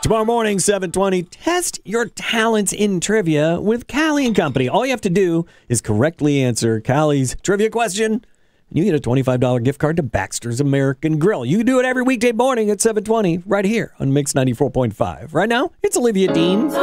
Tomorrow morning, 7:20, test your talents in trivia with Callie and Company. All you have to do is correctly answer Callie's trivia question, and you get a $25 gift card to Baxter's American Grill. You can do it every weekday morning at 7:20 right here on Mix 94.5. Right now, it's Olivia Dean.